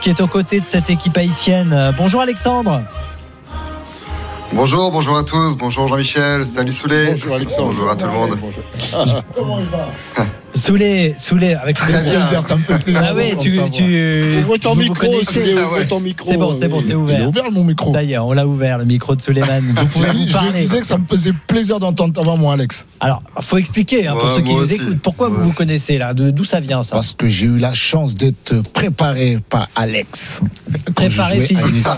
qui est aux côtés de cette équipe haïtienne. Bonjour Alexandre. Bonjour à tous, bonjour Jean-Michel, salut Souley. Bonjour Alexandre. Bonjour à tout le monde. Comment il va? Souley, avec très bien. Ça me fait plaisir. Ah oui, ouvre ton micro, ouvre ton micro. C'est bon, c'est ouvert. Il est ouvert mon micro. D'ailleurs, on l'a ouvert, le micro de Souleymane. Vous pouvez vous parler. Je disais que ça me faisait plaisir d'entendre ta voix, moi, Alex. Alors, faut expliquer pour ceux qui nous écoutent. Pourquoi vous vous connaissez là? D'où ça vient ça? Parce que j'ai eu la chance d'être préparé par Alex. Préparé physiquement.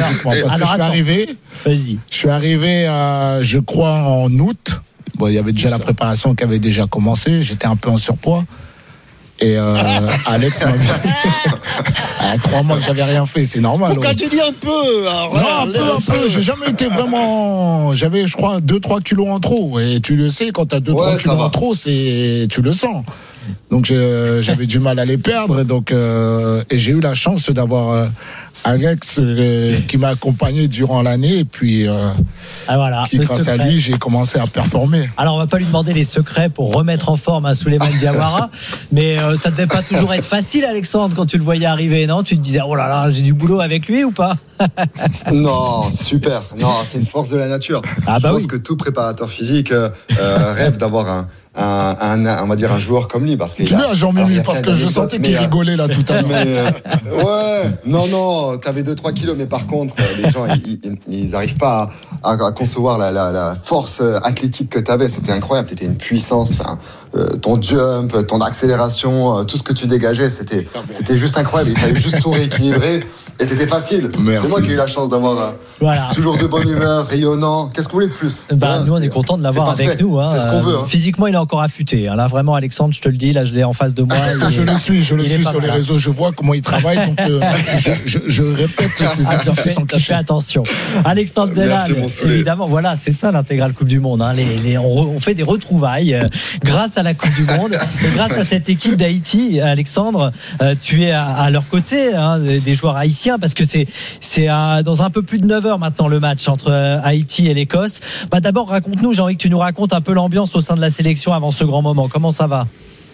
Je suis arrivé, je crois, en août. Bon, il y avait déjà la préparation qui avait déjà commencé. J'étais un peu en surpoids. Et Alex m'a dit 3 mois que j'avais rien fait, c'est normal. Pourquoi tu dis un peu? Alors, un peu. J'ai jamais été vraiment. J'avais, je crois, 2-3 kilos en trop. Et tu le sais, quand tu as 2-3 kilos en trop, tu le sens. Donc j'avais du mal à les perdre. Et j'ai eu la chance d'avoir Alex qui m'a accompagné durant l'année. Et puis, grâce à lui, j'ai commencé à performer. Alors, on va pas lui demander les secrets pour remettre en forme à Souleymane Diawara. Mais ça devait pas toujours être facile, Alexandre, quand tu le voyais arriver, non? Tu te disais, oh là là, j'ai du boulot avec lui ou pas? Non, super. Non, c'est une force de la nature. Je pense que tout préparateur physique rêve d'avoir on va dire un joueur comme lui, parce que tu à Jean-Mimi, parce que je sentais qu'il rigolait là tout à l'heure. Non, t'avais 2-3 kilos, mais par contre les gens ils arrivent pas à concevoir la force athlétique que t'avais. C'était incroyable, t'étais une puissance, ton jump, ton accélération, tout ce que tu dégageais, c'était juste incroyable. Il fallait juste tout rééquilibrer et c'était facile. Merci. C'est moi qui ai eu la chance d'avoir toujours de bonne humeur, rayonnant. Qu'est-ce que vous voulez de plus? Nous on est content de l'avoir avec nous. C'est ce qu'on veut. Physiquement il est encore affûté. Là vraiment Alexandre, je te le dis, là je l'ai en face de moi. Je le suis sur les réseaux, je vois comment il travaille, donc je répète ces exercices en cachette. Fais attention. Alexandre Delal, évidemment, voilà, c'est ça l'intégrale Coupe du Monde. On fait des retrouvailles grâce à la Coupe du Monde et grâce à cette équipe d'Haïti. Alexandre, tu es à leur côté, des joueurs haïtiens, parce que c'est dans un peu plus de 9 heures maintenant le match entre Haïti et l'Écosse. D'abord, raconte-nous, j'ai envie que tu nous racontes un peu l'ambiance au sein de la sélection avant ce grand moment. Comment ça va?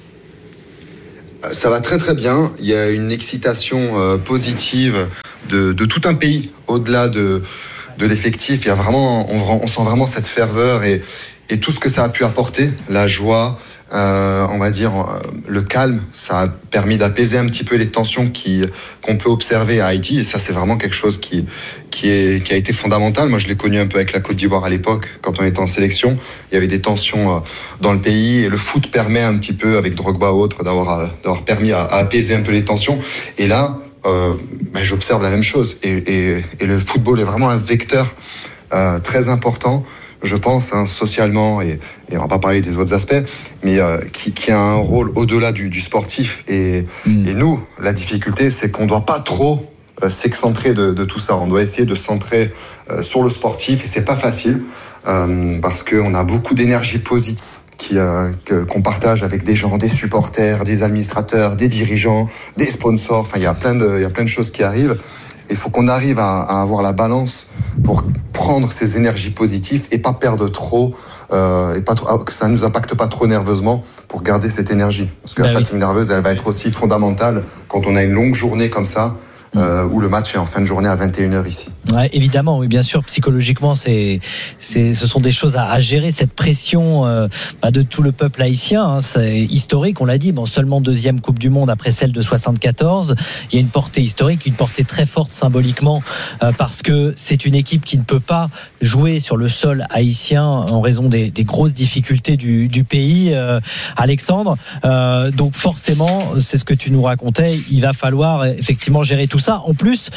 Ça va très très bien. Il y a une excitation positive de tout un pays au-delà de l'effectif. Il y a vraiment, on sent vraiment cette ferveur et tout ce que ça a pu apporter, la joie, on va dire le calme. Ça a permis d'apaiser un petit peu les tensions qu'on peut observer à Haïti, et ça c'est vraiment quelque chose qui a été fondamental. Moi je l'ai connu un peu avec la Côte d'Ivoire à l'époque, quand on était en sélection. Il y avait des tensions dans le pays, et le foot permet un petit peu, avec Drogba ou autre, d'avoir permis à apaiser un peu les tensions. Et là j'observe la même chose, et le football est vraiment un vecteur très important, je pense, socialement, et on va pas parler des autres aspects, mais qui a un rôle au-delà du sportif. Et nous, la difficulté, c'est qu'on doit pas trop s'excentrer de tout ça. On doit essayer de se centrer sur le sportif, et c'est pas facile, parce qu'on a beaucoup d'énergie positive qu'on partage avec des gens, des supporters, des administrateurs, des dirigeants, des sponsors. Enfin, il y a plein de choses qui arrivent. Il faut qu'on arrive à avoir la balance pour prendre ces énergies positives et pas perdre trop, que ça nous impacte pas trop nerveusement, pour garder cette énergie. Parce que la fatigue nerveuse, elle va être aussi fondamentale quand on a une longue journée comme ça, où le match est en fin de journée à 21h ici. Ouais, évidemment, oui, bien sûr, psychologiquement, ce sont des choses à gérer, cette pression de tout le peuple haïtien. C'est historique, on l'a dit, seulement 2e Coupe du Monde après celle de 74. Il y a une portée historique, une portée très forte symboliquement, parce que c'est une équipe qui ne peut pas jouer sur le sol haïtien en raison des grosses difficultés du pays, Alexandre. Donc forcément, c'est ce que tu nous racontais, il va falloir effectivement gérer tout ça. En plus,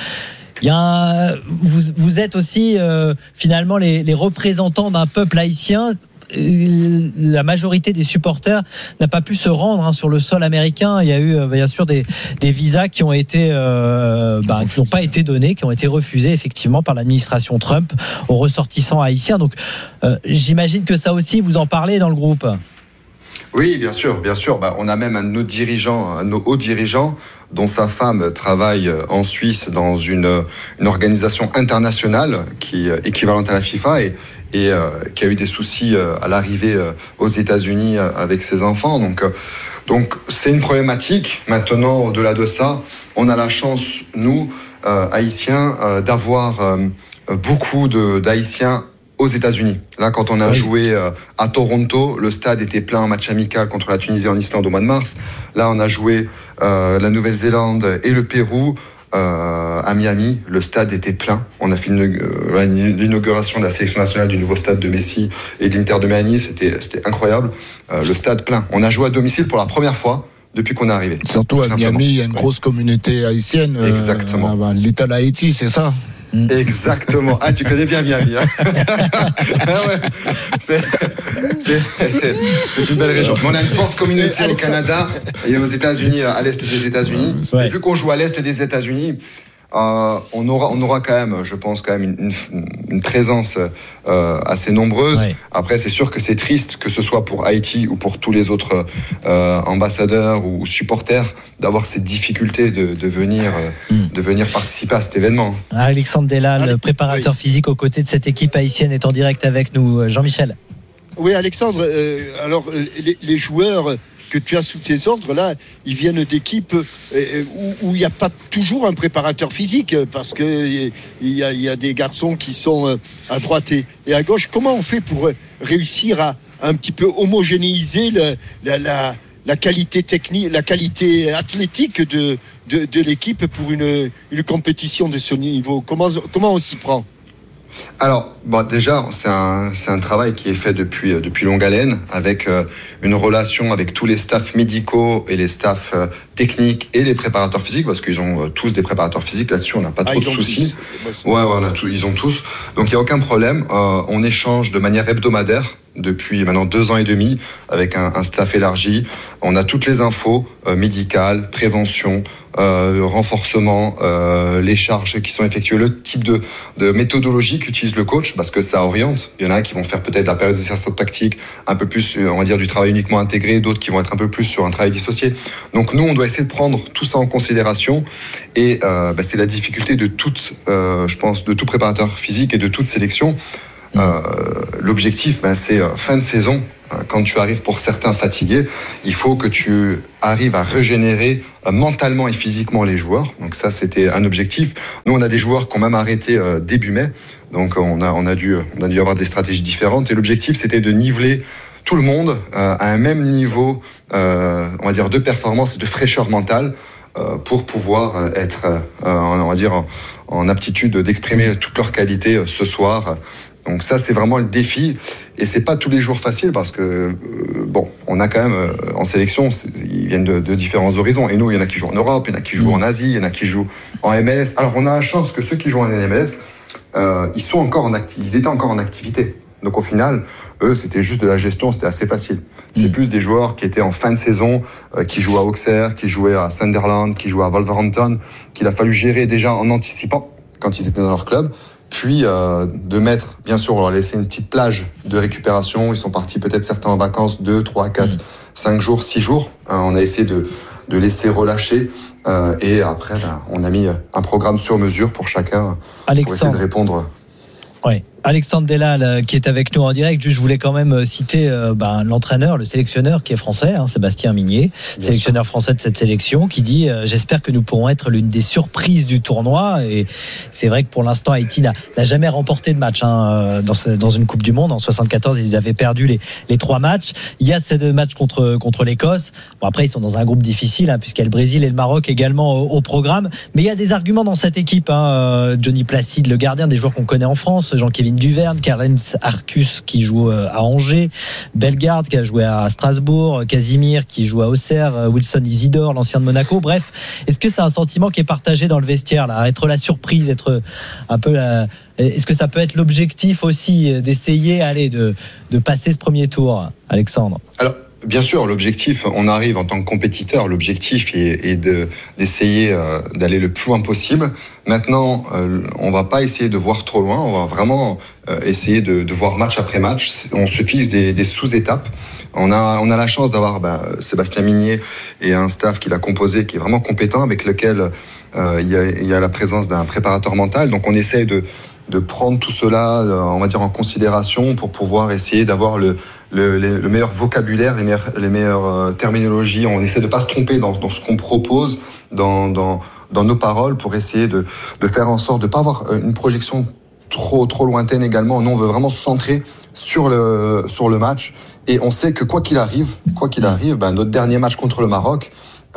vous êtes aussi finalement les représentants d'un peuple haïtien. La majorité des supporters n'a pas pu se rendre sur le sol américain. Il y a eu bien sûr des visas qui ont été qui n'ont pas été donnés, qui ont été refusés effectivement par l'administration Trump aux ressortissants haïtiens. Donc j'imagine que ça aussi vous en parlez dans le groupe. Oui, bien sûr. On a même un de nos hauts dirigeants, dont sa femme travaille en Suisse dans une organisation internationale qui est équivalente à la FIFA, et qui a eu des soucis à l'arrivée aux États-Unis avec ses enfants. Donc Donc c'est une problématique. Maintenant, au-delà de ça, on a la chance, nous, Haïtiens, d'avoir beaucoup d'Haïtiens aux États-Unis. Là, quand on a joué à Toronto, le stade était plein en match amical contre la Tunisie en Islande au mois de mars. Là, on a joué la Nouvelle-Zélande et le Pérou. À Miami, le stade était plein. On a fait l'inauguration de la sélection nationale du nouveau stade de Messi et de l'Inter de Miami. C'était incroyable. Le stade plein. On a joué à domicile pour la première fois depuis qu'on est arrivé. Surtout à Miami, il y a une grosse communauté haïtienne. Exactement. Little Haïti, c'est ça? Exactement. Ah, tu connais bien Miami. Hein. C'est une belle région. Mais on a une forte communauté au Canada et aux États-Unis, à l'est des États-Unis. Et vu qu'on joue à l'est des États-Unis, on aura quand même, je pense, une présence assez nombreuse. Ouais. Après, c'est sûr que c'est triste, que ce soit pour Haïti ou pour tous les autres ambassadeurs ou supporters, d'avoir cette difficulté de venir participer à cet événement. Alexandre Delal, le préparateur physique aux côtés de cette équipe haïtienne, est en direct avec nous. Jean-Michel. Oui, Alexandre, alors les joueurs que tu as sous tes ordres, là, ils viennent d'équipes où il n'y a pas toujours un préparateur physique, parce qu'il y a des garçons qui sont à droite et à gauche. Comment on fait pour réussir à un petit peu homogénéiser la qualité technique, la qualité athlétique de l'équipe pour une compétition de ce niveau? Comment on s'y prend? Alors, déjà, c'est un travail qui est fait depuis longue haleine, avec une relation avec tous les staffs médicaux et les staffs techniques et les préparateurs physiques, parce qu'ils ont tous des préparateurs physiques. Là-dessus, on n'a pas trop de soucis. Ils ont tous. Donc, il n'y a aucun problème. On échange de manière hebdomadaire depuis maintenant 2 ans et demi avec un staff élargi. On a toutes les infos médicales, prévention, renforcement, les charges qui sont effectuées, le type de méthodologie qu'utilise le coach, parce que ça oriente. Il y en a qui vont faire peut-être la période d'exercice tactique un peu plus, on va dire, du travail uniquement intégré, d'autres qui vont être un peu plus sur un travail dissocié. Donc nous, on doit essayer de prendre tout ça en considération, et c'est la difficulté de je pense, de tout préparateur physique et de toute sélection. L'objectif, c'est fin de saison. Quand tu arrives pour certains fatigués, il faut que tu arrives à régénérer mentalement et physiquement les joueurs. Donc ça, c'était un objectif. Nous, on a des joueurs qui ont même arrêté début mai. Donc on a dû avoir des stratégies différentes. Et l'objectif, c'était de niveler tout le monde à un même niveau, on va dire, de performance et de fraîcheur mentale, pour pouvoir être, on va dire, en aptitude d'exprimer toutes leurs qualités ce soir. Donc ça, c'est vraiment le défi, et c'est pas tous les jours facile, parce que on a quand même en sélection, ils viennent de différents horizons, et nous, il y en a qui jouent en Europe, il y en a qui jouent en Asie, il y en a qui jouent en MLS. Alors on a la chance que ceux qui jouent en MLS, ils étaient encore en activité. Donc au final, eux, c'était juste de la gestion, c'était assez facile. C'est plus des joueurs qui étaient en fin de saison, qui jouaient à Auxerre, qui jouaient à Sunderland, qui jouaient à Wolverhampton, qu'il a fallu gérer déjà en anticipant quand ils étaient dans leur club. Puis de mettre, bien sûr, on leur a laissé une petite plage de récupération. Ils sont partis peut-être certains en vacances 2, 3, 4, 5 jours, 6 jours. On a essayé de laisser relâcher. Et après, on a mis un programme sur mesure pour chacun, pour essayer de répondre. Oui. Alexandre Delal qui est avec nous en direct. Je voulais quand même citer l'entraîneur, le sélectionneur qui est français, Sébastien Migné, sélectionneur français de cette sélection, qui dit j'espère que nous pourrons être l'une des surprises du tournoi. Et c'est vrai que pour l'instant, Haïti n'a jamais remporté de match dans une Coupe du Monde. En 74, ils avaient perdu les 3 matchs. Il y a ces 2 matchs contre l'Écosse. Bon, après, ils sont dans un groupe difficile, puisqu'il y a le Brésil et le Maroc également au programme. Mais il y a des arguments dans cette équipe. Johnny Placide, le gardien, des joueurs qu'on connaît en France, Jean-Kévin Duverne, Clarence Arcus qui joue à Angers, Bellegarde qui a joué à Strasbourg, Casimir qui joue à Auxerre, Wilson Isidore, l'ancien de Monaco. Bref, est-ce que c'est un sentiment qui est partagé dans le vestiaire, là, être la surprise, être un peu est-ce que ça peut être l'objectif aussi d'essayer de passer ce premier tour, Alexandre? Alors, bien sûr, l'objectif, on arrive en tant que compétiteur, l'objectif est d'essayer d'aller le plus loin possible. Maintenant, on va pas essayer de voir trop loin, on va vraiment essayer de voir match après match. On se fixe des sous-étapes. On a la chance d'avoir Sébastien Migné et un staff qu'il a composé qui est vraiment compétent, avec lequel il y a la présence d'un préparateur mental. Donc on essaie de prendre tout cela, on va dire, en considération pour pouvoir essayer d'avoir le meilleur vocabulaire, les meilleures terminologies. On essaie de pas se tromper dans ce qu'on propose, dans nos paroles, pour essayer de faire en sorte de pas avoir une projection trop lointaine également. Nous, on veut vraiment se centrer sur le match, et on sait que quoi qu'il arrive, notre dernier match contre le Maroc,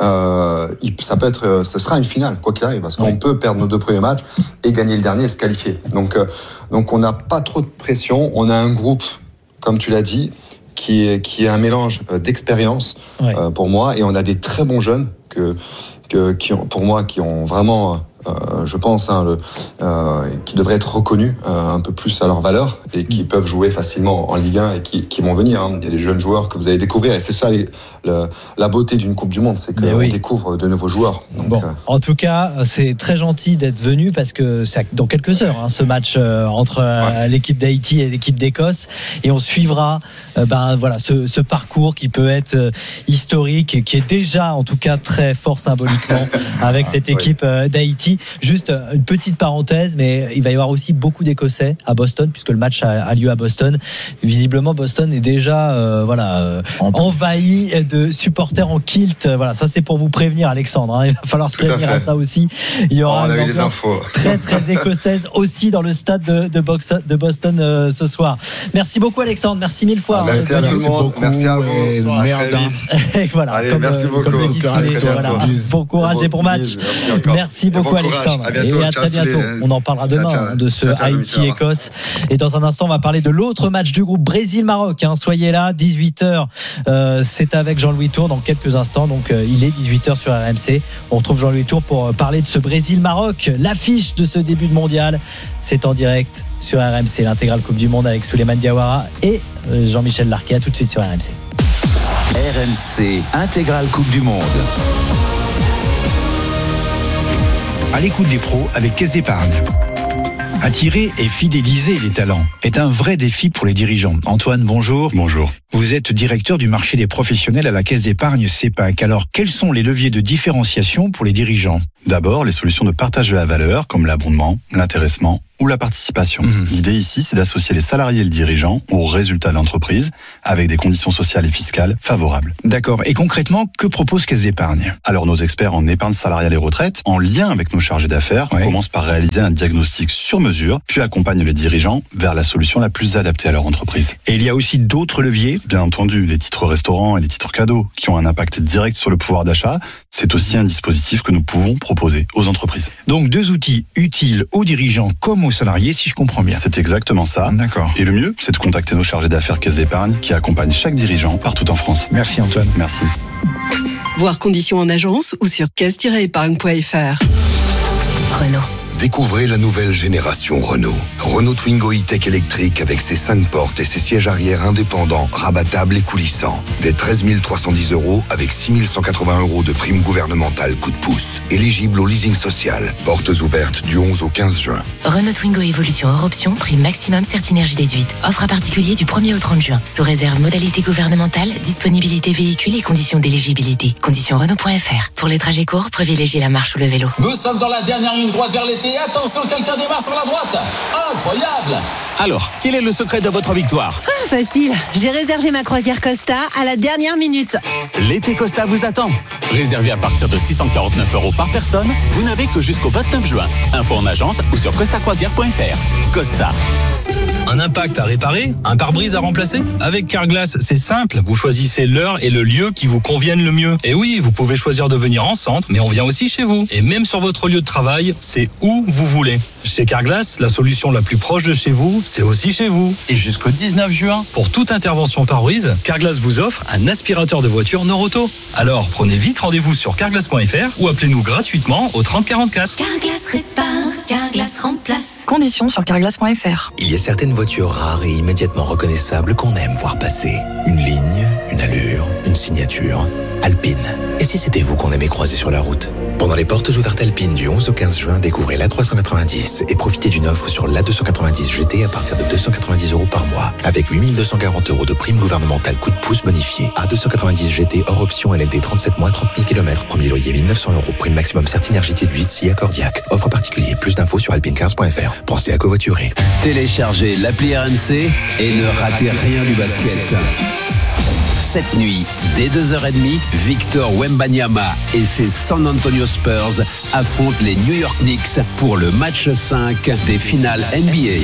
ce sera une finale, quoi qu'il arrive, parce qu'on peut perdre nos 2 premiers matchs et gagner le dernier et se qualifier. Donc on n'a pas trop de pression. On a un groupe, comme tu l'as dit, qui est un mélange d'expérience pour moi, et on a des très bons jeunes qui ont vraiment, je pense, qui devraient être reconnus un peu plus à leur valeur, et qui peuvent jouer facilement en Ligue 1 et qui vont venir. Il y a des jeunes joueurs que vous allez découvrir, et c'est ça la beauté d'une Coupe du Monde, c'est qu'on découvre de nouveaux joueurs. Donc, en tout cas, c'est très gentil d'être venu, parce que c'est dans quelques heures, ce match entre l'équipe d'Haïti et l'équipe d'Écosse, et on suivra ce parcours qui peut être historique, et qui est déjà en tout cas très fort symboliquement avec cette équipe d'Haïti. Juste une petite parenthèse, mais il va y avoir aussi beaucoup d'Écossais à Boston, puisque le match a lieu à Boston. Visiblement, Boston est déjà envahi de supporters en kilt. Voilà, ça c'est pour vous prévenir, Alexandre. Il va falloir se prévenir à ça aussi. Il y aura une ambiance très très écossaise aussi dans le stade de Boston ce soir. Merci beaucoup, Alexandre. Merci mille fois. Merci à tout le monde. Merci à vous. Merde. Et voilà. Allez, merci beaucoup. Comme le disent, bon courage et bon match. Merci beaucoup, Alexandre. Et à très bientôt. On en parlera demain de ce Haïti-Écosse. Et dans un instant, on va parler de l'autre match du groupe Brésil-Maroc. Soyez là, 18h. C'est avec Jean-Louis Tour dans quelques instants. Donc, il est 18h sur RMC. On retrouve Jean-Louis Tour pour parler de ce Brésil-Maroc. L'affiche de ce début de mondial, c'est en direct sur RMC. L'intégrale Coupe du Monde avec Souleymane Diawara et Jean-Michel Larquet. À tout de suite sur RMC. RMC, intégrale Coupe du Monde. À l'écoute des pros avec Caisse d'Épargne. Attirer et fidéliser les talents est un vrai défi pour les dirigeants. Antoine, bonjour. Bonjour. Vous êtes directeur du marché des professionnels à la Caisse d'Épargne CEPAC. Alors, quels sont les leviers de différenciation pour les dirigeants ? D'abord, les solutions de partage de la valeur, comme l'abondement, l'intéressement ou la participation. L'idée ici, c'est d'associer les salariés et le dirigeant aux résultats de l'entreprise avec des conditions sociales et fiscales favorables. D'accord. Et concrètement, que propose Caisse d'Épargne ? Alors, nos experts en épargne salariale et retraite, en lien avec nos chargés d'affaires, commencent par réaliser un diagnostic sur mesure, puis accompagnent les dirigeants vers la solution la plus adaptée à leur entreprise. Et il y a aussi d'autres leviers ? Bien entendu, les titres restaurants et les titres cadeaux qui ont un impact direct sur le pouvoir d'achat, c'est aussi un dispositif que nous pouvons proposer aux entreprises. Donc 2 outils utiles aux dirigeants comme aux salariés, si je comprends bien. C'est exactement ça. D'accord. Et le mieux, c'est de contacter nos chargés d'affaires Caisse d'Épargne qui accompagnent chaque dirigeant partout en France. Merci Antoine. Merci. Voir conditions en agence ou sur caisse-épargne.fr. Renault. Découvrez la nouvelle génération Renault. Renault Twingo E-Tech électrique avec ses 5 portes et ses sièges arrière indépendants, rabattables et coulissants. Dès 13 310 € avec 6 180 € de prime gouvernementale coup de pouce. Éligible au leasing social. Portes ouvertes du 11 au 15 juin. Renault Twingo Evolution hors option, prime maximum Certinergie déduite. Offre à particulier du 1er au 30 juin. Sous réserve modalité gouvernementale, disponibilité véhicule et conditions d'éligibilité. Conditions Renault.fr. Pour les trajets courts, privilégiez la marche ou le vélo. Nous sommes dans la dernière ligne droite vers l'été. Attention, quelqu'un démarre sur la droite. Incroyable. Alors, quel est le secret de votre victoire ? Facile, j'ai réservé ma croisière Costa à la dernière minute. L'été Costa vous attend. Réservé à partir de 649 € par personne, vous n'avez que jusqu'au 29 juin. Info en agence ou sur costacroisière.fr. Costa. Un impact à réparer, un pare-brise à remplacer ? Avec Carglass, c'est simple. Vous choisissez l'heure et le lieu qui vous conviennent le mieux. Et oui, vous pouvez choisir de venir en centre, mais on vient aussi chez vous. Et même sur votre lieu de travail, c'est où vous voulez. Chez Carglass, la solution la plus proche de chez vous, c'est aussi chez vous. Et jusqu'au 19 juin, pour toute intervention pare-brise, Carglass vous offre un aspirateur de voiture Noroto. Alors, prenez vite rendez-vous sur carglass.fr ou appelez-nous gratuitement au 30 44. Carglass répare, Carglass remplace. Conditions sur carglass.fr. Il y a certaines voitures rares et immédiatement reconnaissables qu'on aime voir passer. Une ligne, une allure, une signature. Alpine. Et si c'était vous qu'on aimait croiser sur la route? Pendant les portes ouvertes Alpine du 11 au 15 juin, découvrez l'A390 et profitez d'une offre sur l'A290 GT à partir de 290 € par mois. Avec 8 240 € de prime gouvernementale coup de pouce bonifié. A290 GT hors option LLD 37 mois, 30 000 km. Premier loyer 1 900 €. Prime maximum Certinergie déduite si accordiaque. Offre particulier. Plus d'infos sur alpinecars.fr. Pensez à covoiturer. Téléchargez l'appli RMC et ne ratez rien du basket. Cette nuit, dès 2h30, Victor Wembanyama et ses San Antonio Spurs affrontent les New York Knicks pour le match 5 des finales NBA.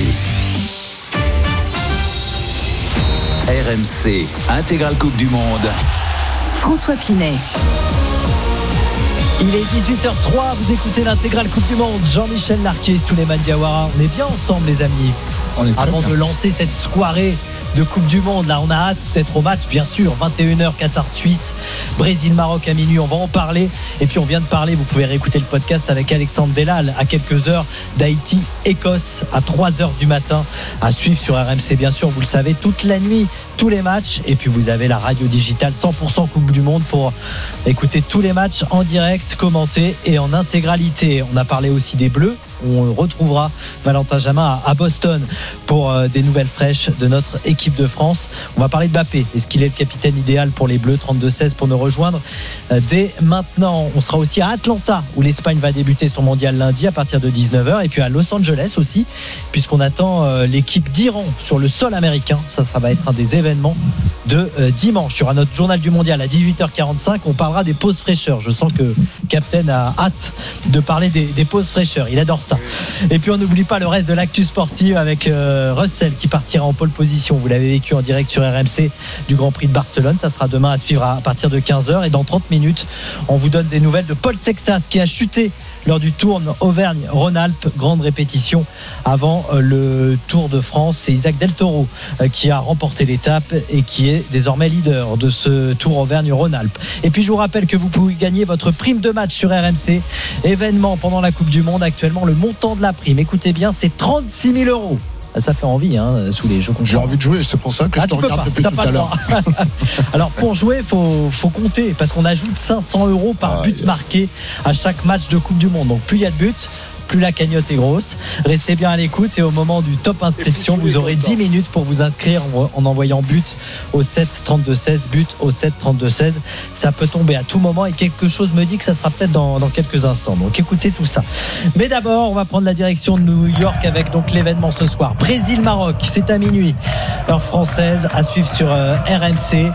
RMC, intégrale Coupe du Monde. François Pinet. Il est 18h03, vous écoutez l'intégrale Coupe du Monde. Jean-Michel Larquet, Souleymane Diawara. On est bien ensemble, les amis. Avant de lancer cette soirée de Coupe du Monde, là on a hâte d'être au match, bien sûr. 21h Qatar-Suisse, Brésil-Maroc à minuit, on va en parler. Et puis on vient de parler, vous pouvez réécouter le podcast avec Alexandre Delal à quelques heures d'Haïti-Écosse à 3h du matin, à suivre sur RMC, bien sûr, vous le savez, toute la nuit, tous les matchs. Et puis vous avez la radio digitale 100% Coupe du Monde pour écouter tous les matchs en direct, commentés et en intégralité. On a parlé aussi des Bleus. On retrouvera Valentin Jamin à Boston pour des nouvelles fraîches de notre équipe de France. On va parler de Mbappé. Est-ce qu'il est le capitaine idéal pour les Bleus? 32-16 pour nous rejoindre dès maintenant. On sera aussi à Atlanta où l'Espagne va débuter son mondial lundi à partir de 19h. Et puis à Los Angeles aussi, puisqu'on attend l'équipe d'Iran sur le sol américain. Ça va être un des événements de dimanche. Il y aura notre journal du mondial à 18h45. On parlera des pauses fraîcheurs. Je sens que Captain a hâte de parler des pauses fraîcheurs. Il adore ça. Et puis on n'oublie pas le reste de l'actu sportive avec Russell qui partira en pole position. Vous l'avez vécu en direct sur RMC du Grand Prix de Barcelone. Ça sera demain à suivre à partir de 15h. Et dans 30 minutes, on vous donne des nouvelles de Paul Sexas qui a chuté lors du Tour Auvergne-Rhône-Alpes. Grande répétition avant le Tour de France. C'est Isaac Del Toro qui a remporté l'étape et qui est désormais leader de ce Tour Auvergne-Rhône-Alpes. Et puis je vous rappelle que vous pouvez gagner votre prime de match sur RMC. Événement pendant la Coupe du Monde. Actuellement, le montant de la prime, écoutez bien, c'est 36 000 €. Ça fait envie, sous les jeux. J'ai envie de jouer, c'est pour ça que je te regarde depuis tout à l'heure. Alors pour jouer, faut compter parce qu'on ajoute 500 € par but marqué à chaque match de Coupe du Monde. Donc plus il y a de buts, plus la cagnotte est grosse. Restez bien à l'écoute et au moment du top inscription, vous aurez 10 minutes pour vous inscrire en envoyant but au 7 32 16, but au 7 32 16. Ça peut tomber à tout moment et quelque chose me dit que ça sera peut-être dans quelques instants. Donc écoutez tout ça. Mais d'abord, on va prendre la direction de New York avec donc l'événement ce soir. Brésil-Maroc, c'est à minuit. Heure française à suivre sur RMC.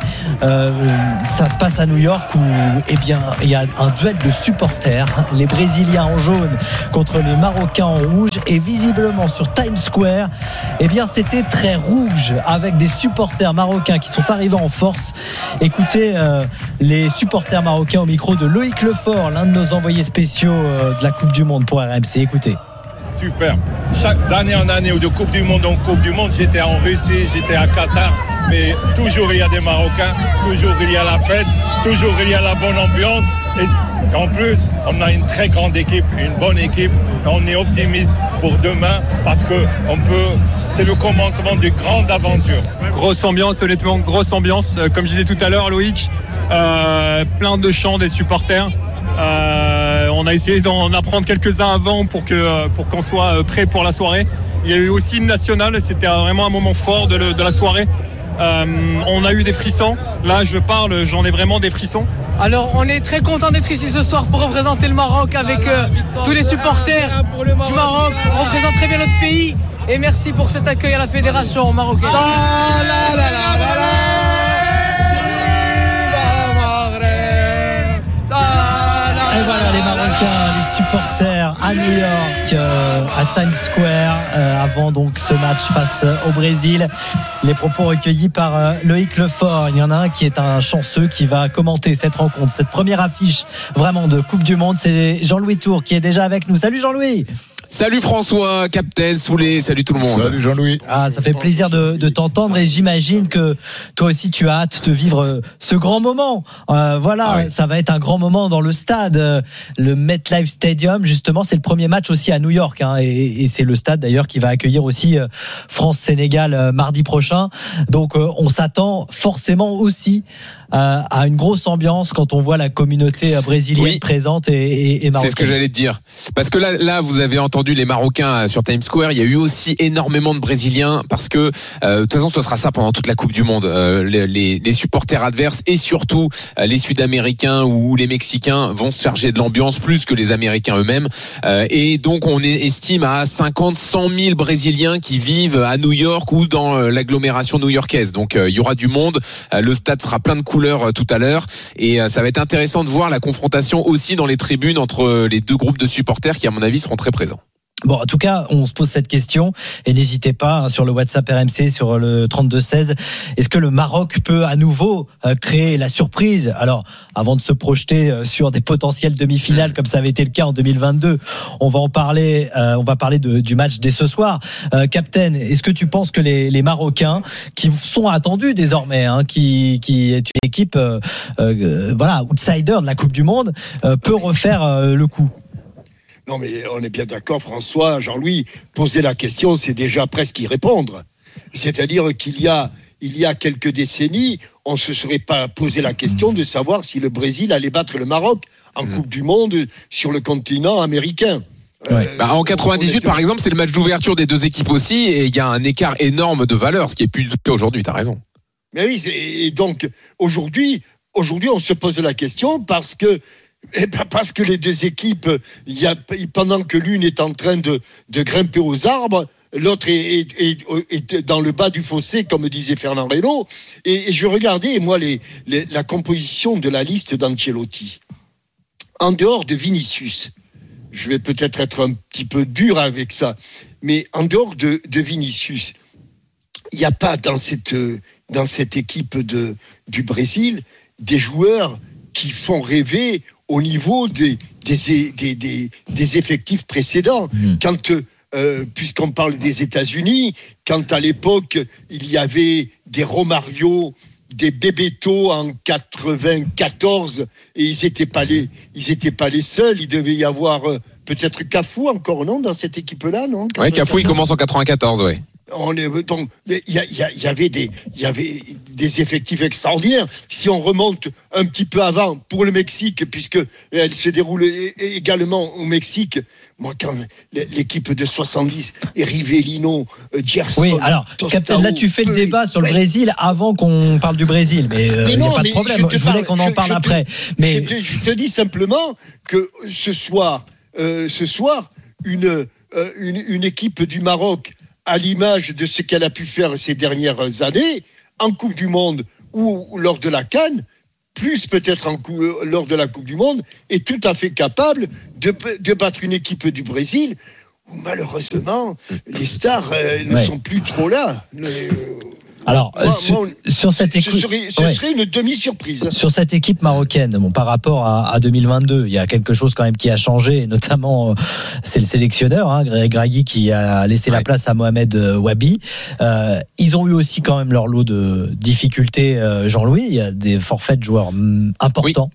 Ça se passe à New York où il y a un duel de supporters. Les Brésiliens en jaune contre les Marocains en rouge, et visiblement sur Times Square, c'était très rouge avec des supporters marocains qui sont arrivés en force. Écoutez les supporters marocains au micro de Loïc Lefort, l'un de nos envoyés spéciaux de la Coupe du Monde pour RMC. Écoutez. Super. D'année en année ou de Coupe du Monde en Coupe du Monde, j'étais en Russie, j'étais à Qatar, mais toujours il y a des Marocains, toujours il y a la fête, toujours il y a la bonne ambiance. Et en plus, on a une très grande équipe, une bonne équipe. On est optimiste pour demain parce que c'est le commencement d'une grande aventure. Grosse ambiance, honnêtement, grosse ambiance. Comme je disais tout à l'heure, Loïc, plein de chants des supporters. On a essayé d'en apprendre quelques-uns avant pour qu'on soit prêt pour la soirée. Il y a eu aussi une nationale, c'était vraiment un moment fort de la soirée. On a eu des frissons. Là, je parle, j'en ai vraiment des frissons. Alors, on est très content d'être ici ce soir pour représenter le Maroc avec tous les supporters du Maroc. On représente très bien notre pays. Et merci pour cet accueil à la fédération marocaine. Et voilà les Marocains, les supporters à New York, à Times Square, avant donc ce match face au Brésil. Les propos recueillis par Loïc Lefort. Il y en a un qui est un chanceux qui va commenter cette rencontre, cette première affiche vraiment de Coupe du Monde. C'est Jean-Louis Tour qui est déjà avec nous. Salut Jean-Louis. Salut François, Captain, Soulé, salut tout le monde. Salut Jean-Louis. Ça fait plaisir de t'entendre et j'imagine que toi aussi tu as hâte de vivre ce grand moment. Ça va être un grand moment dans le stade, le MetLife Stadium. Justement, c'est le premier match aussi à New York et c'est le stade d'ailleurs qui va accueillir aussi France-Sénégal mardi prochain. Donc on s'attend forcément aussi à une grosse ambiance quand on voit la communauté brésilienne présente et marocaine. C'est ce que j'allais te dire. Parce que là, vous avez entendu les Marocains sur Times Square. Il y a eu aussi énormément de Brésiliens parce que de toute façon, ce sera ça pendant toute la Coupe du Monde. Les supporters adverses et surtout les Sud-Américains ou les Mexicains vont se charger de l'ambiance plus que les Américains eux-mêmes. Et donc, on estime à 50, 100 000 Brésiliens qui vivent à New York ou dans l'agglomération new-yorkaise. Donc, il y aura du monde. Le stade sera plein de couleurs tout à l'heure. Et ça va être intéressant de voir la confrontation aussi dans les tribunes entre les deux groupes de supporters qui, à mon avis, seront très présents. Bon, en tout cas, on se pose cette question et n'hésitez pas sur le WhatsApp RMC, sur le 32-16. Est-ce que le Maroc peut à nouveau créer la surprise ? Alors, avant de se projeter sur des potentielles demi-finales comme ça avait été le cas en 2022, on va parler du match dès ce soir. Captain, est-ce que tu penses que les Marocains, qui sont attendus désormais, qui est une équipe outsider de la Coupe du Monde, peut refaire le coup ? Non, mais on est bien d'accord, François, Jean-Louis, poser la question, c'est déjà presque y répondre. C'est-à-dire qu'il y a quelques décennies, on ne se serait pas posé la question de savoir si le Brésil allait battre le Maroc en Coupe du Monde sur le continent américain. En 98, par exemple, c'est le match d'ouverture des deux équipes aussi, et il y a un écart énorme de valeur, ce qui est plus du tout aujourd'hui, t'as raison. Mais oui, et donc, aujourd'hui, on se pose la question parce que les deux équipes, pendant que l'une est en train de grimper aux arbres, l'autre est dans le bas du fossé, comme disait Fernand Reynaud. Et je regardais, moi, la composition de la liste d'Ancelotti. En dehors de Vinicius, je vais peut-être être un petit peu dur avec ça, mais en dehors de Vinicius, il n'y a pas dans cette équipe du Brésil des joueurs qui font rêver au niveau des effectifs précédents. Quand, puisqu'on parle des États-Unis, quand à l'époque, il y avait des Romario, des Bebeto en 94, et ils n'étaient pas les seuls, il devait y avoir peut-être Cafu encore, non, dans cette équipe-là, non ? Oui, Cafu, il commence en 94, oui. Il y avait des effectifs extraordinaires. Si on remonte un petit peu avant pour le Mexique, puisque elle se déroule également au Mexique, moi quand l'équipe de 70, Rivellino, Gerson. Oui, alors Captain, là tu fais le débat sur le Brésil avant qu'on parle du Brésil, mais il n'y a pas de problème. Je voulais qu'on en parle après. Mais je te dis simplement que ce soir, une équipe du Maroc, à l'image de ce qu'elle a pu faire ces dernières années, en Coupe du Monde ou lors de la CAN, plus peut-être lors de la Coupe du Monde, est tout à fait capable de battre une équipe du Brésil où malheureusement les stars ne sont plus trop là. Alors, sur cette équipe, ce serait une demi-surprise. Sur cette équipe marocaine, par rapport à 2022, il y a quelque chose quand même qui a changé, notamment c'est le sélectionneur, Gragui, qui a laissé la place à Mohamed Wabi. Ils ont eu aussi quand même leur lot de difficultés, Jean-Louis. Il y a des forfaits de joueurs importants.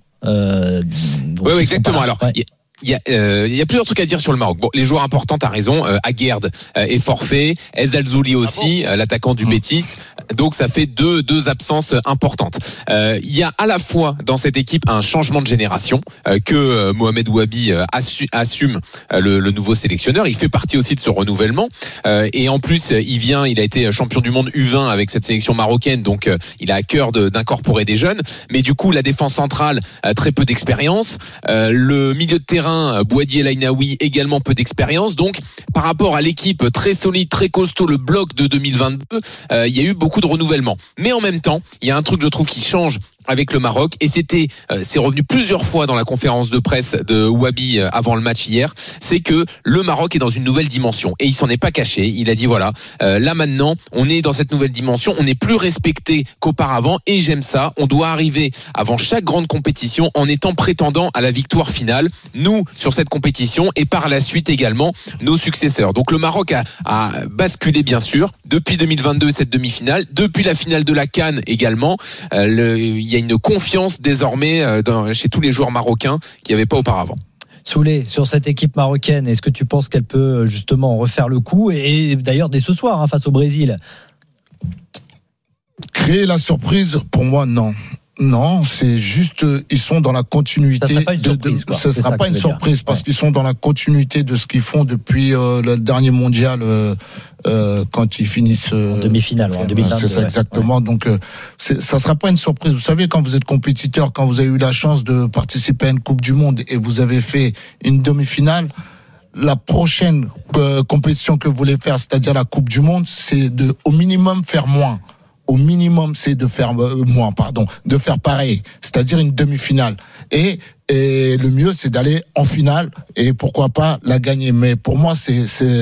Oui, exactement. Alors. Il y a plusieurs trucs à dire sur le Maroc. Bon, les joueurs importants, t'as raison. Aguerd est forfait. Ez Alzouli aussi, l'attaquant du Betis. Donc ça fait deux absences importantes. Il y a à la fois dans cette équipe un changement de génération que Mohamed Wabi assume le nouveau sélectionneur. Il fait partie aussi de ce renouvellement. Et en plus, il a été champion du monde U20 avec cette sélection marocaine. Donc il a à cœur d'incorporer des jeunes. Mais du coup, la défense centrale, très peu d'expérience. Le milieu de terrain, Boadi El Ainaoui, également peu d'expérience. Donc par rapport à l'équipe très solide, très costaud, le bloc de 2022, il y a eu beaucoup de renouvellement. Mais en même temps, il y a un truc, je trouve, qui change avec le Maroc, et c'est revenu plusieurs fois dans la conférence de presse de Wabi avant le match hier, c'est que le Maroc est dans une nouvelle dimension, et il s'en est pas caché. Il a dit voilà, là maintenant on est dans cette nouvelle dimension, on est plus respecté qu'auparavant, et j'aime ça. On doit arriver avant chaque grande compétition en étant prétendant à la victoire finale, nous sur cette compétition, et par la suite également nos successeurs. Donc le Maroc a basculé, bien sûr, depuis 2022 cette demi-finale, depuis la finale de la CAN également. Il y a une confiance désormais chez tous les joueurs marocains qu'il n'y avait pas auparavant. Soulé, sur cette équipe marocaine, est-ce que tu penses qu'elle peut justement refaire le coup, et d'ailleurs dès ce soir face au Brésil? Créer la surprise, pour moi, non. Non, c'est juste, ils sont dans la continuité. Ça ne sera pas une surprise parce qu'ils sont dans la continuité de ce qu'ils font depuis le dernier mondial quand ils finissent en demi-finale, en 2022. C'est ça exactement. Ouais. Donc, ça sera pas une surprise. Vous savez, quand vous êtes compétiteur, quand vous avez eu la chance de participer à une Coupe du Monde et vous avez fait une demi-finale, la prochaine compétition que vous voulez faire, c'est-à-dire la Coupe du Monde, c'est de au minimum faire moins. Au minimum, c'est de faire de faire pareil, c'est-à-dire une demi-finale. Et le mieux, c'est d'aller en finale et pourquoi pas la gagner. Mais pour moi, ça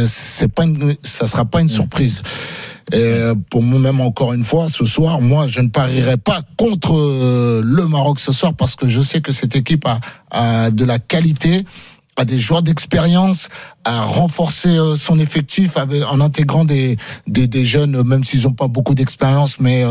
sera pas une surprise. Et pour moi-même, encore une fois, ce soir, moi, je ne parierai pas contre le Maroc ce soir parce que je sais que cette équipe a de la qualité, a des joueurs d'expérience, à renforcer son effectif en intégrant des jeunes, même s'ils n'ont pas beaucoup d'expérience, mais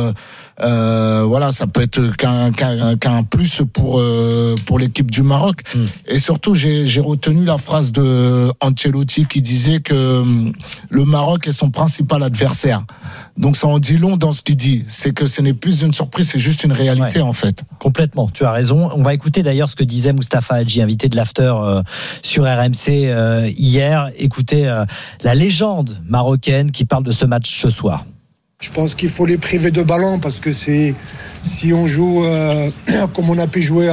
voilà, ça peut être qu'un plus pour l'équipe du Maroc. Et surtout, j'ai retenu la phrase de Ancelotti qui disait que le Maroc est son principal adversaire. Donc ça en dit long dans ce qu'il dit. C'est que ce n'est plus une surprise, c'est juste une réalité en fait. Complètement, tu as raison. On va écouter d'ailleurs ce que disait Mustapha Hadji, invité de l'After sur RMC hier. Écoutez la légende marocaine qui parle de ce match ce soir. Je pense qu'il faut les priver de ballon parce que si on joue comme on a pu jouer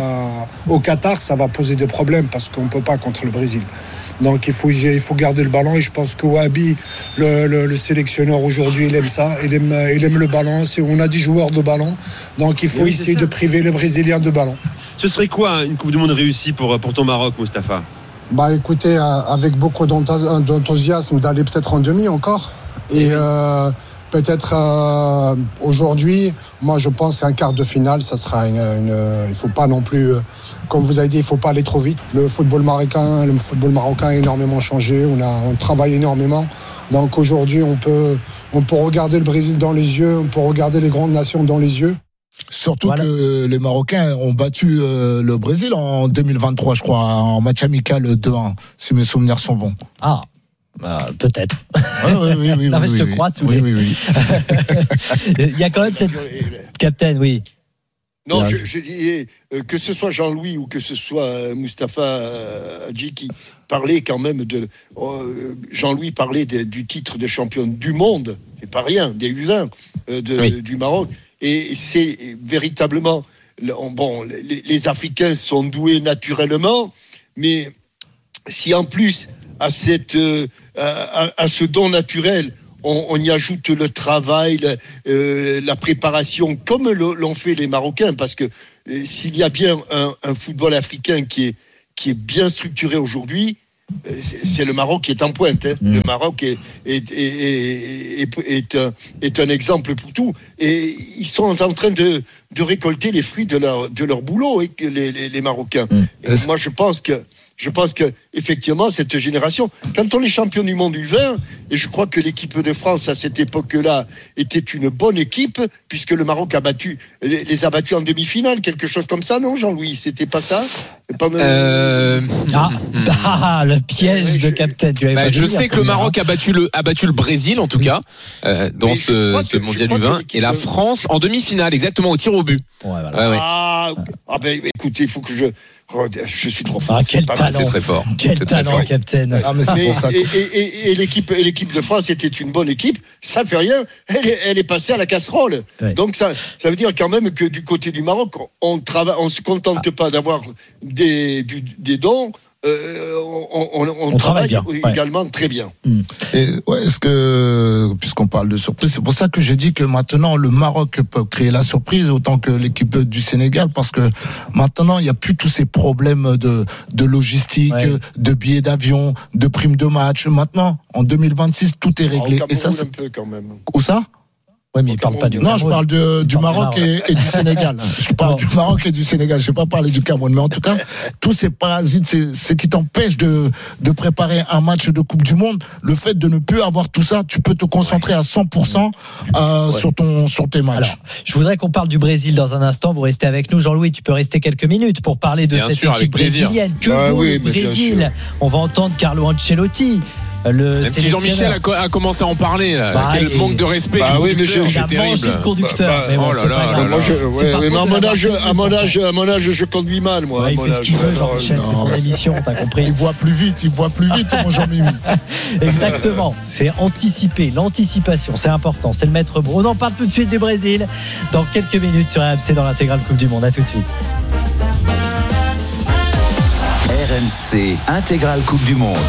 au Qatar, ça va poser des problèmes parce qu'on ne peut pas contre le Brésil. Donc il faut garder le ballon et je pense que Wahabi, le sélectionneur aujourd'hui, il aime ça, il aime le ballon. On a des joueurs de ballon, donc il faut essayer de priver les Brésiliens de ballon. Ce serait quoi une Coupe du Monde réussie pour ton Maroc, Mustapha ? Bah écoutez, avec beaucoup d'enthousiasme d'aller peut-être en demi encore et peut-être aujourd'hui, moi je pense qu'un quart de finale, ça sera il faut pas non plus, comme vous avez dit, il faut pas aller trop vite. Le football marocain a énormément changé, on travaille énormément. Donc aujourd'hui, on peut regarder le Brésil dans les yeux, on peut regarder les grandes nations dans les yeux. Surtout que les Marocains ont battu le Brésil en 2023, je crois, en match amical 2-1, si mes souvenirs sont bons. Ah. Peut-être. Oui. Non, mais je te crois. Oui. Il y a quand même cette capitaine, oui. Non, je dis que ce soit Jean-Louis ou que ce soit Mustapha Hadji qui parlait quand même de Jean-Louis parlait du titre de champion du monde, c'est pas rien, des U20 du Maroc. Et c'est véritablement les Africains sont doués naturellement, mais si en plus à ce don naturel, on y ajoute le travail, la préparation, comme l'ont fait les Marocains, parce que s'il y a bien un football africain qui est bien structuré aujourd'hui, c'est le Maroc qui est en pointe. Le Maroc est un exemple pour tout. Et ils sont en train de récolter les fruits de leur boulot, les Marocains. Et moi, je pense que effectivement cette génération, quand on est champion du monde U20, et je crois que l'équipe de France à cette époque-là était une bonne équipe, puisque le Maroc les a battus en demi-finale, quelque chose comme ça, non Jean-Louis? C'était pas ça? Le piège de Captain. Je sais que le Maroc a battu le Brésil en tout cas dans ce mondial U20 et la France en demi-finale, exactement au tir au but. Écoutez, il faut que je suis trop fort. Quel talent, c'est très fort. Quel talent, Captain. Et l'équipe de France était une bonne équipe. Ça fait rien. Elle est passée à la casserole. Ouais. Donc ça veut dire quand même que du côté du Maroc, on se contente pas d'avoir des dons. On travaille bien. Également très bien. Et est-ce que, puisqu'on parle de surprise, c'est pour ça que j'ai dit que maintenant le Maroc peut créer la surprise autant que l'équipe du Sénégal, parce que maintenant il n'y a plus tous ces problèmes de logistique, de billets d'avion, de primes de match. Maintenant, en 2026, tout est réglé. Et ça, c'est un peu quand même. Où ça? Oui, mais il parle pas du Cameroun. Non, je parle du Maroc et du Sénégal. Je parle du Maroc et du Sénégal. Je ne vais pas parler du Cameroun. Mais en tout cas, tous ces parasites, c'est qui t'empêchent de préparer un match de Coupe du Monde. Le fait de ne plus avoir tout ça, tu peux te concentrer à 100% sur tes matchs. Alors, je voudrais qu'on parle du Brésil dans un instant. Vous restez avec nous, Jean-Louis. Tu peux rester quelques minutes pour parler de cette équipe brésilienne. Que vaut le Brésil? On va entendre Carlo Ancelotti. Même si Jean-Michel a commencé à en parler, là. Quel manque de respect. Oui, mais c'est terrible. Le conducteur. Oh là là. Mais à mon âge, je conduis mal, moi. Ouais, il fait ce qu'il veut, Jean-Michel. C'est son émission, t'as compris. Il voit plus vite, mon Jean-Mimi. Exactement. C'est anticiper. L'anticipation, c'est important. C'est le maître mot. On en parle tout de suite du Brésil dans quelques minutes sur RMC dans l'intégrale Coupe du Monde. À tout de suite. RMC intégrale Coupe du Monde.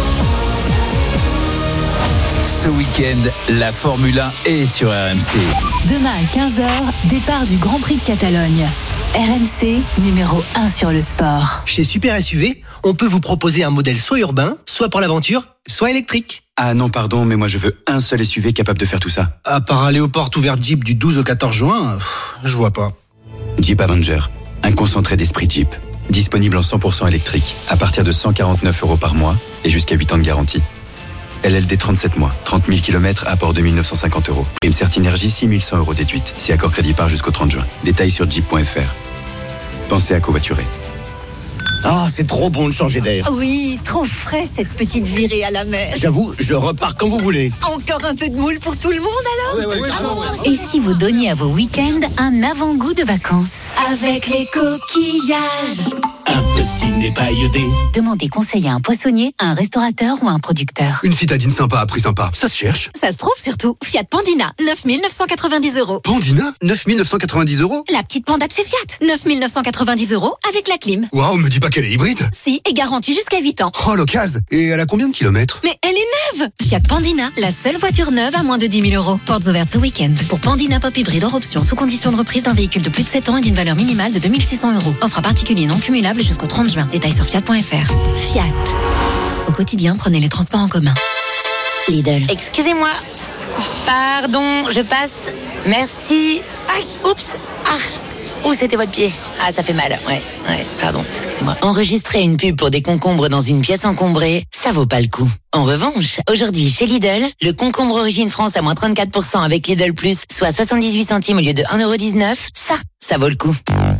Ce week-end, la Formule 1 est sur RMC. Demain à 15h, départ du Grand Prix de Catalogne. RMC, numéro 1 sur le sport. Chez Super SUV, on peut vous proposer un modèle soit urbain, soit pour l'aventure, soit électrique. Ah non, pardon, mais moi je veux un seul SUV capable de faire tout ça. À part aller aux portes ouvertes Jeep du 12 au 14 juin, je vois pas. Jeep Avenger, un concentré d'esprit Jeep. Disponible en 100% électrique, à partir de 149 € par mois et jusqu'à 8 ans de garantie. LLD 37 mois, 30 000 km, apport 2 950 €. Prime Certinergie, 6 100 € déduite. Si accord crédit part jusqu'au 30 juin. Détails sur jeep.fr. Pensez à covoiturer. Ah, c'est trop bon de changer d'air. Oui, trop frais cette petite virée à la mer. J'avoue, je repars quand vous voulez. Encore un peu de moule pour tout le monde alors? Oui. Et si vous donniez à vos week-ends un avant-goût de vacances? Avec les coquillages. Impossible n'est pas iodé. Demandez conseil à un poissonnier, à un restaurateur ou à un producteur. Une citadine sympa à prix sympa, ça se cherche. Ça se trouve surtout. Fiat Pandina, 9 990 €. Pandina, 9 990 €. La petite panda de chez Fiat, 9 990 € avec la clim. Waouh, me dis pas qu'elle est hybride. Si, et garantie jusqu'à 8 ans. Oh, l'occasion. Et elle a combien de kilomètres? Mais elle est neuve. Fiat Pandina, la seule voiture neuve à moins de 10 000 €. Portes ouvertes ce week-end. Pour Pandina Pop hybride hors option, sous condition de reprise d'un véhicule de plus de 7 ans et d'une valeur minimale de 2 600 €. Offre à particulier non cumulable jusqu'au 30 juin. Détails sur fiat.fr. Fiat. Au quotidien, prenez les transports en commun. Lidl. Excusez-moi. Pardon, je passe. Merci. Aïe, oups. Où c'était votre pied? Ah, ça fait mal. Ouais, pardon, excusez-moi. Enregistrer une pub pour des concombres dans une pièce encombrée, ça vaut pas le coup. En revanche, aujourd'hui chez Lidl, le concombre Origine France à moins 34% avec Lidl Plus, soit 78 centimes au lieu de 1,19 €, ça vaut le coup.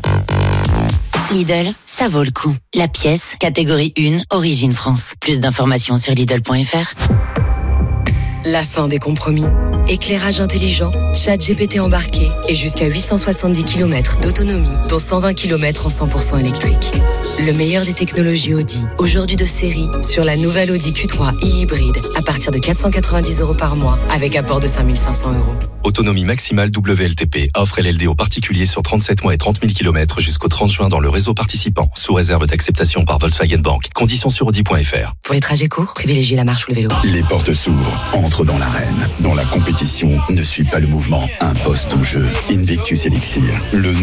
Lidl, ça vaut le coup. La pièce, catégorie 1, Origine France. Plus d'informations sur Lidl.fr. La fin des compromis. Éclairage intelligent, ChatGPT embarqué et jusqu'à 870 km d'autonomie, dont 120 km en 100% électrique. Le meilleur des technologies Audi, aujourd'hui de série, sur la nouvelle Audi Q3 e-hybride, à partir de 490 € par mois, avec apport de 5 500 €. Autonomie maximale WLTP. Offre LLD aux particuliers sur 37 mois et 30 000 km jusqu'au 30 juin dans le réseau participant, sous réserve d'acceptation par Volkswagen Bank. Conditions sur Audi.fr. Pour les trajets courts, privilégiez la marche ou le vélo. Les portes s'ouvrent, entre dans l'arène, dont la compétition ne suit pas le mouvement. Un poste en jeu. Invictus Elixir, le